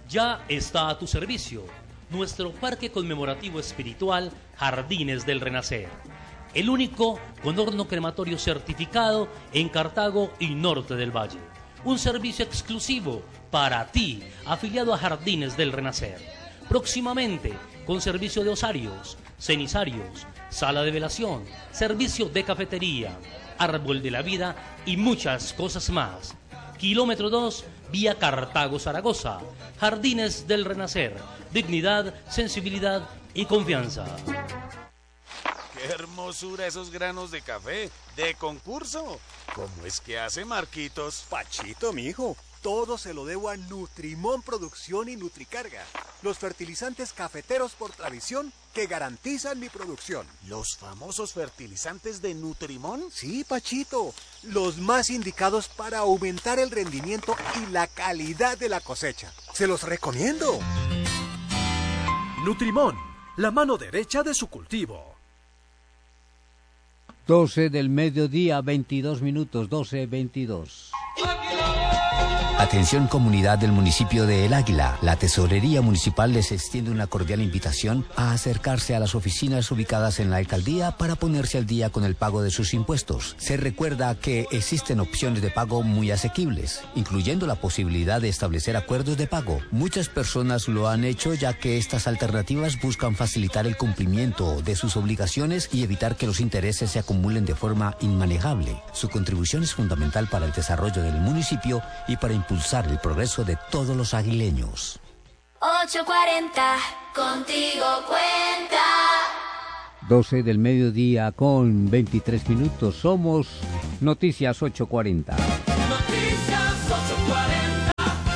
Ya está a tu servicio nuestro parque conmemorativo espiritual Jardines del Renacer, el único con horno crematorio certificado en Cartago y Norte del Valle. Un servicio exclusivo para ti, afiliado a Jardines del Renacer. Próximamente, con servicio de osarios, cenizarios, sala de velación, servicio de cafetería, árbol de la vida y muchas cosas más. Kilómetro 2, vía Cartago-Zaragoza. Jardines del Renacer. Dignidad, sensibilidad y confianza. ¡Qué hermosura esos granos de café! ¡De concurso! ¿Cómo es que hace Marquitos? Pachito, mijo, todo se lo debo a Nutrimón Producción y Nutricarga, los fertilizantes cafeteros por tradición que garantizan mi producción. ¿Los famosos fertilizantes de Nutrimón? Sí, Pachito, los más indicados para aumentar el rendimiento y la calidad de la cosecha. Se los recomiendo. Nutrimón, la mano derecha de su cultivo. 12 del mediodía, 22 minutos, 12:22. Atención comunidad del municipio de El Águila. La Tesorería Municipal les extiende una cordial invitación a acercarse a las oficinas ubicadas en la alcaldía para ponerse al día con el pago de sus impuestos. Se recuerda que existen opciones de pago muy asequibles, incluyendo la posibilidad de establecer acuerdos de pago. Muchas personas lo han hecho ya que estas alternativas buscan facilitar el cumplimiento de sus obligaciones y evitar que los intereses se acumulen de forma inmanejable. Su contribución es fundamental para el desarrollo del municipio y para impulsar el progreso de todos los aguileños. 8:40, contigo cuenta. 12 del mediodía con 23 minutos. Somos Noticias 8:40. Noticias 8:40.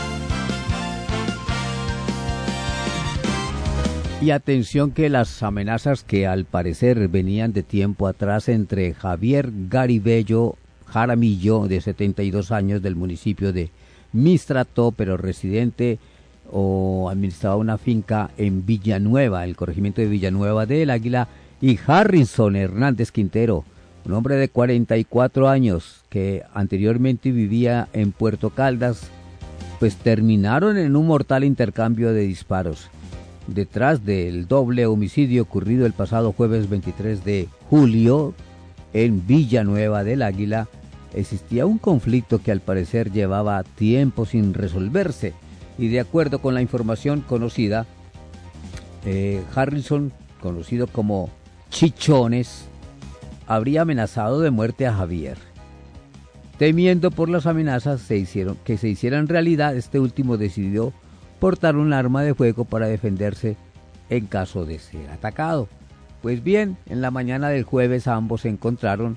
Y atención que las amenazas que al parecer venían de tiempo atrás entre Javier Garibello Jaramillo, de 72 años, del municipio de Mistrato, pero residente o administraba una finca en Villanueva, el corregimiento de Villanueva del Águila, y Harrison Hernández Quintero, un hombre de 44 años que anteriormente vivía en Puerto Caldas, pues terminaron en un mortal intercambio de disparos. Detrás del doble homicidio ocurrido el pasado jueves 23 de julio en Villanueva del Águila, existía un conflicto que al parecer llevaba tiempo sin resolverse, y de acuerdo con la información conocida, Harrison, conocido como Chichones, habría amenazado de muerte a Javier. Temiendo por las amenazas que se hicieran realidad, este último decidió portar un arma de fuego para defenderse en caso de ser atacado. Pues bien, en la mañana del jueves ambos se encontraron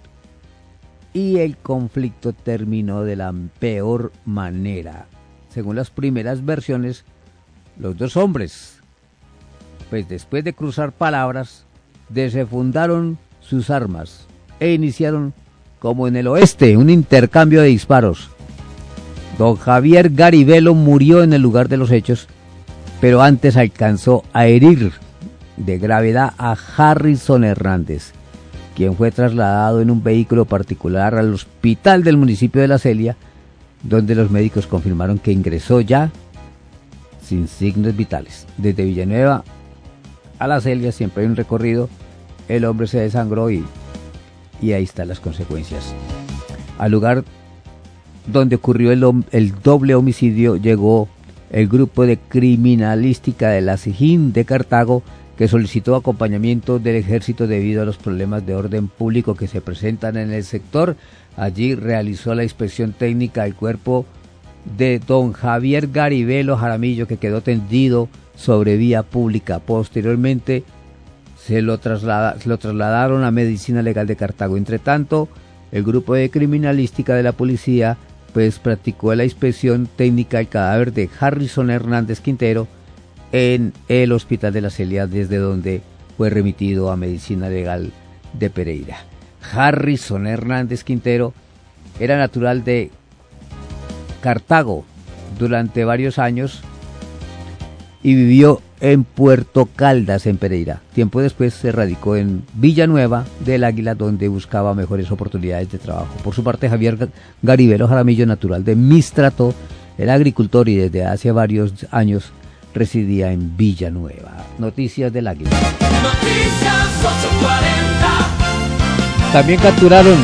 y el conflicto terminó de la peor manera. Según las primeras versiones, los dos hombres, pues después de cruzar palabras, desenfundaron sus armas e iniciaron, como en el oeste, un intercambio de disparos. Don Javier Garibello murió en el lugar de los hechos, pero antes alcanzó a herir de gravedad a Harrison Hernández, quien fue trasladado en un vehículo particular al hospital del municipio de La Celia, donde los médicos confirmaron que ingresó ya sin signos vitales. Desde Villanueva a La Celia siempre hay un recorrido, el hombre se desangró y ahí están las consecuencias. Al lugar donde ocurrió el doble homicidio llegó el grupo de criminalística de la SIJIN de Cartago, que solicitó acompañamiento del ejército debido a los problemas de orden público que se presentan en el sector. Allí realizó la inspección técnica el cuerpo de don Javier Garibello Jaramillo, que quedó tendido sobre vía pública. Posteriormente lo trasladaron a Medicina Legal de Cartago. Entre tanto, el grupo de criminalística de la policía pues practicó la inspección técnica del cadáver de Harrison Hernández Quintero en el Hospital de La Celia, desde donde fue remitido a Medicina Legal de Pereira. Harrison Hernández Quintero era natural de Cartago durante varios años y vivió en Puerto Caldas, en Pereira. Tiempo después se radicó en Villanueva del Águila, donde buscaba mejores oportunidades de trabajo. Por su parte, Javier Garibello Jaramillo, natural de Mistrato, era agricultor y desde hace varios años residía en Villanueva. Noticias del Águila. Noticias 840. También capturaron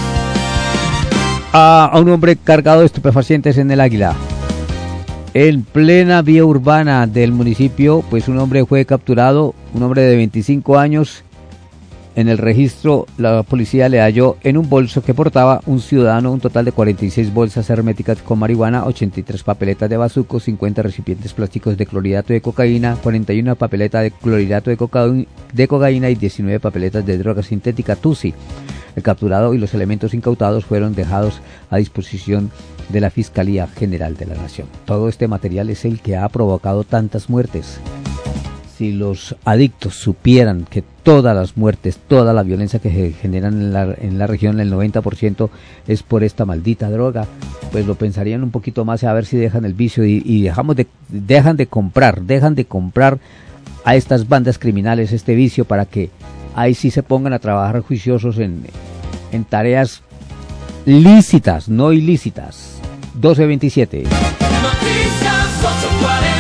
a un hombre cargado de estupefacientes en el Águila. En plena vía urbana del municipio, pues un hombre fue capturado, un hombre de 25 años. En el registro, la policía le halló en un bolso que portaba un ciudadano un total de 46 bolsas herméticas con marihuana, 83 papeletas de bazuco, 50 recipientes plásticos de clorhidrato de cocaína, 41 papeletas de clorhidrato de cocaína y 19 papeletas de droga sintética Tusi. El capturado y los elementos incautados fueron dejados a disposición de la Fiscalía General de la Nación. Todo este material es el que ha provocado tantas muertes. Si los adictos supieran que todas las muertes, toda la violencia que se generan en la región, el 90% es por esta maldita droga, pues lo pensarían un poquito más a ver si dejan el vicio y dejan de comprar a estas bandas criminales este vicio, para que ahí sí se pongan a trabajar juiciosos en tareas lícitas, no ilícitas. 12:27. Noticias 840.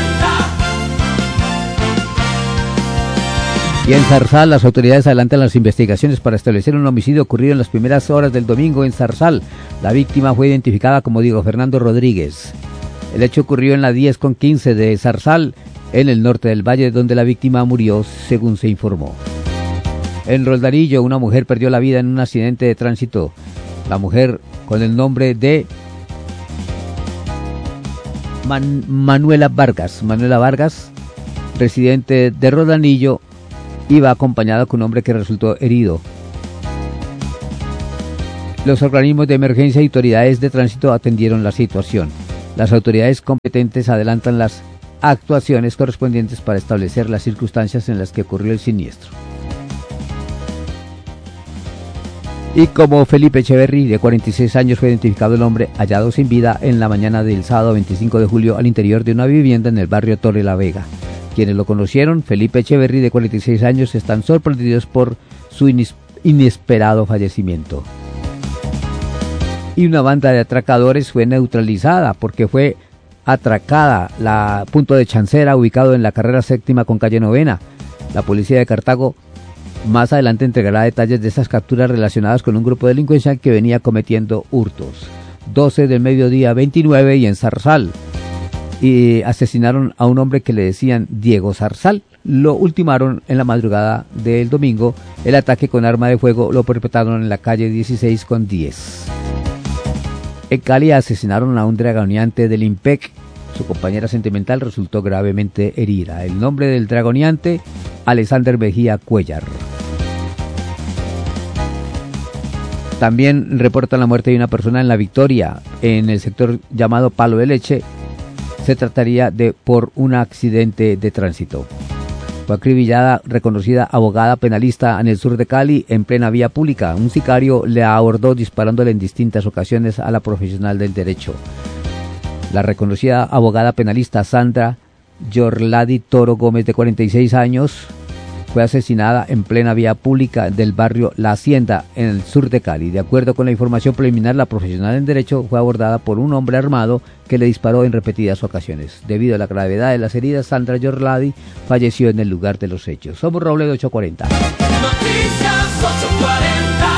Y en Zarzal, las autoridades adelantan las investigaciones para establecer un homicidio ocurrido en las primeras horas del domingo en Zarzal. La víctima fue identificada como Diego Fernando Rodríguez. El hecho ocurrió en la 10:15 de Zarzal, en el norte del valle, donde la víctima murió, según se informó. En Roldanillo, una mujer perdió la vida en un accidente de tránsito. La mujer, con el nombre de Manuela Vargas, residente de Roldanillo, iba acompañada con un hombre que resultó herido. Los organismos de emergencia y autoridades de tránsito atendieron la situación. Las autoridades competentes adelantan las actuaciones correspondientes para establecer las circunstancias en las que ocurrió el siniestro. Y como Felipe Echeverry, de 46 años, fue identificado el hombre hallado sin vida en la mañana del sábado 25 de julio al interior de una vivienda en el barrio Torre la Vega. Quienes lo conocieron, Felipe Echeverry, de 46 años, están sorprendidos por su inesperado fallecimiento. Y una banda de atracadores fue neutralizada porque fue atracada la punto de Chancera, ubicado en la carrera séptima con calle Novena. La policía de Cartago más adelante entregará detalles de estas capturas relacionadas con un grupo delincuencial que venía cometiendo hurtos. 12 del mediodía 29 y en Zarzal. Y asesinaron a un hombre que le decían Diego Zarzal. Lo ultimaron en la madrugada del domingo. El ataque con arma de fuego lo perpetraron en la calle 16 con 10. En Cali asesinaron a un dragoneante del IMPEC. Su compañera sentimental resultó gravemente herida. El nombre del dragoneante, Alexander Mejía Cuellar. También reportan la muerte de una persona en La Victoria, en el sector llamado Palo de Leche. Se trataría por un accidente de tránsito. Fue acribillada reconocida abogada penalista en el sur de Cali, en plena vía pública. Un sicario le abordó disparándole en distintas ocasiones a la profesional del derecho. La reconocida abogada penalista Sandra Yorladi Toro Gómez, de 46 años, fue asesinada en plena vía pública del barrio La Hacienda, en el sur de Cali. De acuerdo con la información preliminar, la profesional en derecho fue abordada por un hombre armado que le disparó en repetidas ocasiones. Debido a la gravedad de las heridas, Sandra Yorladi falleció en el lugar de los hechos. Somos Roble de 840. Noticias 840.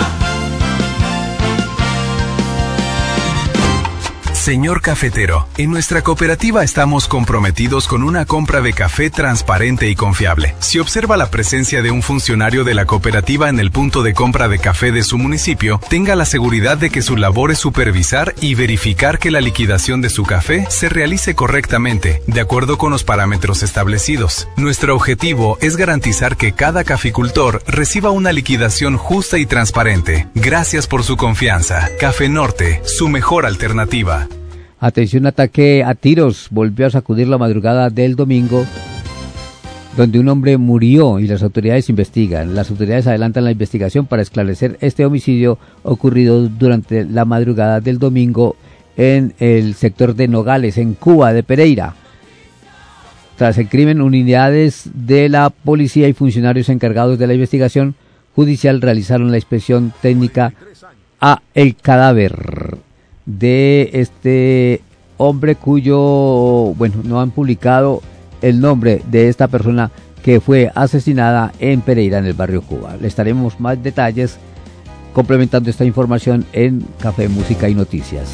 Señor cafetero, en nuestra cooperativa estamos comprometidos con una compra de café transparente y confiable. Si observa la presencia de un funcionario de la cooperativa en el punto de compra de café de su municipio, tenga la seguridad de que su labor es supervisar y verificar que la liquidación de su café se realice correctamente, de acuerdo con los parámetros establecidos. Nuestro objetivo es garantizar que cada caficultor reciba una liquidación justa y transparente. Gracias por su confianza. Café Norte, su mejor alternativa. Atención, ataque a tiros volvió a sacudir la madrugada del domingo, donde un hombre murió y las autoridades investigan. Las autoridades adelantan la investigación para esclarecer este homicidio ocurrido durante la madrugada del domingo en el sector de Nogales, en Cuba de Pereira. Tras el crimen, unidades de la policía y funcionarios encargados de la investigación judicial realizaron la inspección técnica a el cadáver de este hombre cuyo, no han publicado el nombre de esta persona que fue asesinada en Pereira, en el barrio Cuba. Le estaremos más detalles complementando esta información en Café, Música y Noticias.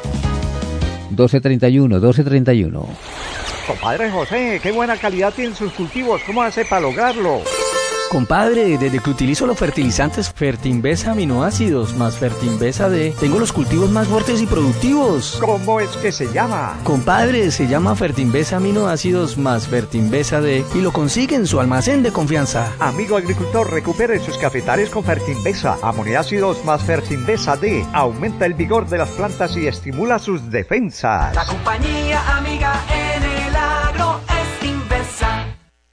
12:31. Compadre José, qué buena calidad tienen sus cultivos. ¿Cómo hace para lograrlo? Compadre, desde que utilizo los fertilizantes Fertinbesa aminoácidos más Fertinbesa D, tengo los cultivos más fuertes y productivos. ¿Cómo es que se llama? Compadre, se llama Fertinbesa aminoácidos más Fertinbesa D y lo consigue en su almacén de confianza. Amigo agricultor, recupere sus cafetales con Fertinbesa, aminoácidos más Fertinbesa D. Aumenta el vigor de las plantas y estimula sus defensas. La compañía amiga en el agro es Inversa.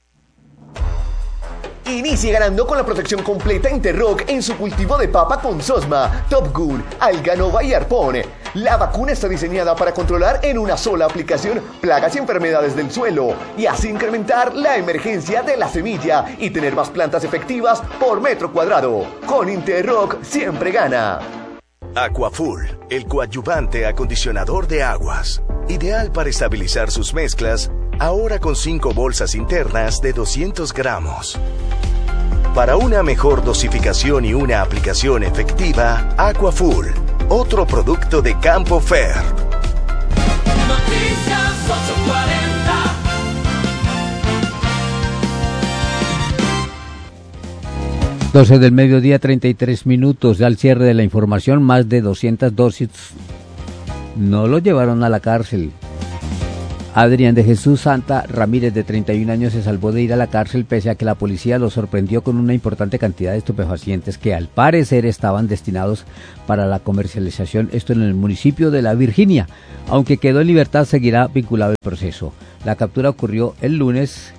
Inicie ganando con la protección completa Interrock en su cultivo de papa con Sosma, Top Gun, Alganova y Arpón. La vacuna está diseñada para controlar en una sola aplicación plagas y enfermedades del suelo y así incrementar la emergencia de la semilla y tener más plantas efectivas por metro cuadrado. Con Interrock siempre gana. Aquafull, el coadyuvante acondicionador de aguas. Ideal para estabilizar sus mezclas, ahora con 5 bolsas internas de 200 gramos. Para una mejor dosificación y una aplicación efectiva, Aquafull, otro producto de Campo Fer. Noticias 840. 12 del mediodía, 33 minutos. Ya al cierre de la información, más de 200 dosis no lo llevaron a la cárcel. Adrián de Jesús Santa Ramírez, de 31 años, se salvó de ir a la cárcel pese a que la policía lo sorprendió con una importante cantidad de estupefacientes que al parecer estaban destinados para la comercialización, esto en el municipio de La Virginia. Aunque quedó en libertad, seguirá vinculado al proceso. La captura ocurrió el lunes,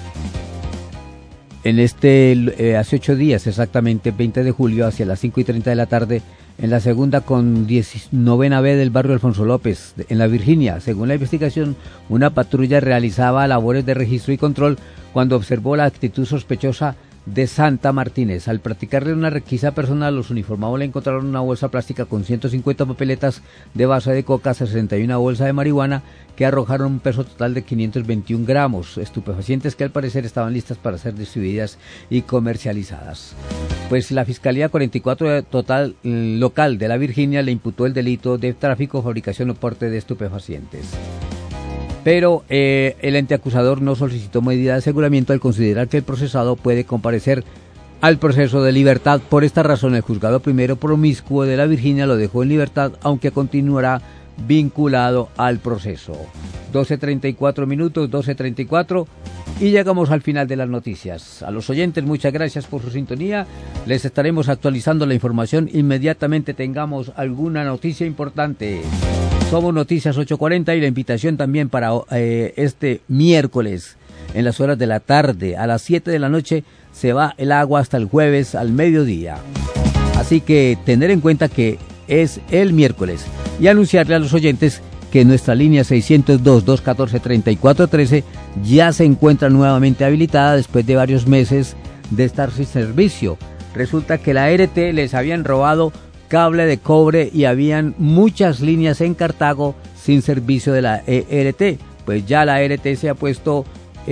hace 8 días, exactamente 20 de julio, hacia las 5:30 de la tarde, en la segunda con 19ª B del barrio Alfonso López, en La Virginia. Según la investigación, una patrulla realizaba labores de registro y control cuando observó la actitud sospechosa de Santa Martínez. Al practicarle una requisa personal, los uniformados le encontraron una bolsa plástica con 150 papeletas de base de coca, 61 bolsas de marihuana, que arrojaron un peso total de 521 gramos, estupefacientes que al parecer estaban listas para ser distribuidas y comercializadas. Pues la Fiscalía 44 total local de La Virginia le imputó el delito de tráfico, fabricación o porte de estupefacientes. Pero el ente acusador no solicitó medida de aseguramiento al considerar que el procesado puede comparecer al proceso de libertad. Por esta razón, el juzgado primero promiscuo de La Virginia lo dejó en libertad, aunque continuará vinculado al proceso. 12:34 minutos, 12:34, y llegamos al final de las noticias. A los oyentes, muchas gracias por su sintonía. Les estaremos actualizando la información inmediatamente tengamos alguna noticia importante. Somos Noticias 840 y la invitación también para este miércoles en las horas de la tarde a las 7 de la noche se va el agua hasta el jueves al mediodía. Así que tener en cuenta que es el miércoles y anunciarle a los oyentes que nuestra línea 602-214-3413 ya se encuentra nuevamente habilitada después de varios meses de estar sin servicio. Resulta que la ERT les habían robado cable de cobre y habían muchas líneas en Cartago sin servicio de la ERT. Pues ya la ERT se ha puesto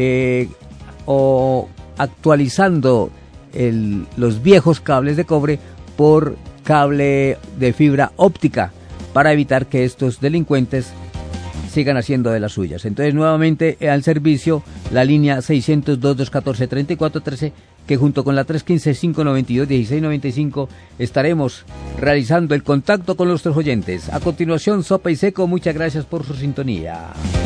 actualizando los viejos cables de cobre por cable de fibra óptica para evitar que estos delincuentes sigan haciendo de las suyas. Entonces nuevamente al servicio la línea 602-214-3413, que junto con la 315-592-1695 estaremos realizando el contacto con nuestros oyentes. A continuación, Sopa y Seco, muchas gracias por su sintonía.